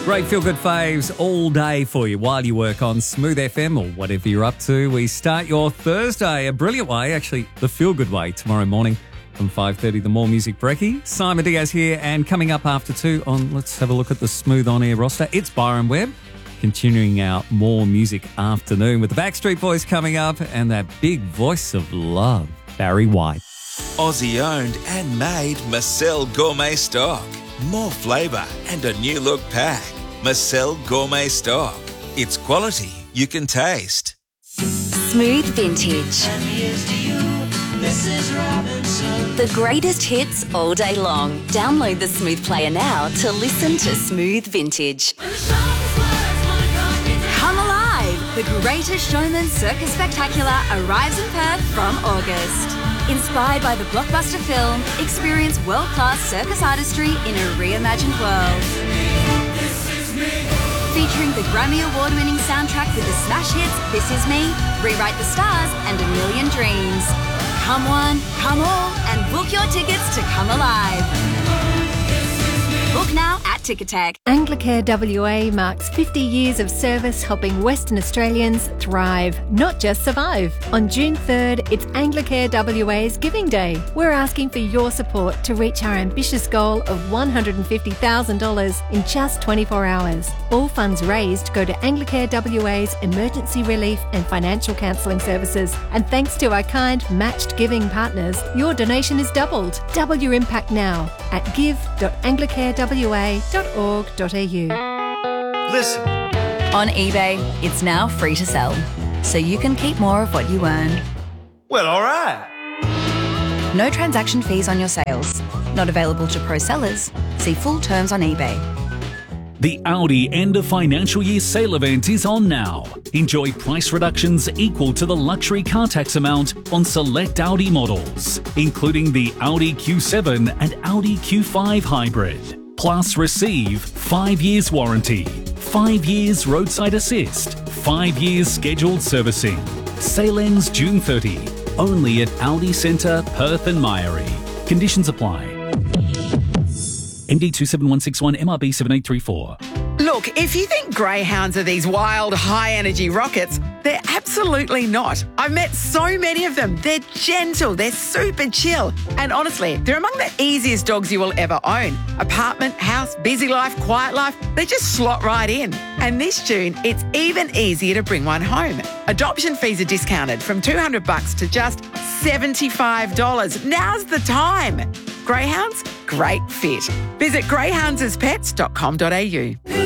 Great feel-good faves all day for you while you work on Smooth FM or whatever you're up to. We start your Thursday a brilliant way, actually the feel-good way, tomorrow morning from 5:30, the More Music Brekkie. Simon Diaz here, and coming up after 2 on Let's Have a Look at the Smooth On Air roster, it's Byron Webb, continuing our More Music afternoon with the Backstreet Boys coming up and that big voice of love, Barry White. Aussie owned and made Marcel Gourmet Stock. More flavour and a new look pack. Marcel Gourmet Stock. It's quality you can taste. Smooth Vintage. The greatest hits all day long. Download the Smooth Player now to listen to Smooth Vintage. Come Alive! The Greatest Showman Circus Spectacular arrives in Perth from August. Inspired by the blockbuster film, experience world-class circus artistry in a reimagined world. Featuring the Grammy Award-winning soundtrack with the smash hits This Is Me, Rewrite the Stars and A Million Dreams. Come one, come all, and book your tickets to Come Alive. Book now at Ticketek. Anglicare WA marks 50 years of service helping Western Australians thrive, not just survive. On June 3rd, it's Anglicare WA's Giving Day. We're asking for your support to reach our ambitious goal of $150,000 in just 24 hours. All funds raised go to Anglicare WA's emergency relief and financial counselling services. And thanks to our kind matched giving partners, your donation is doubled. Double your impact now at give.anglicarewa.org.au. Listen. On eBay, it's now free to sell, so you can keep more of what you earn. Well, all right. No transaction fees on your sales. Not available to pro sellers. See full terms on eBay. The Audi end of financial year sale event is on now. Enjoy price reductions equal to the luxury car tax amount on select Audi models, including the Audi Q7 and Audi Q5 hybrid. Plus receive 5 years warranty, 5 years roadside assist, 5 years scheduled servicing. Sale ends June 30. Only at Audi Centre, Perth and Myrie. Conditions apply. MD 27161 MRB 7834. Look, if you think greyhounds are these wild, high-energy rockets, they're absolutely not. I've met so many of them. They're gentle, they're super chill, and honestly, they're among the easiest dogs you will ever own. Apartment, house, busy life, quiet life, they just slot right in. And this June, it's even easier to bring one home. Adoption fees are discounted from $200 to just $75. Now's the time. Greyhounds, great fit. Visit greyhoundsaspets.com.au.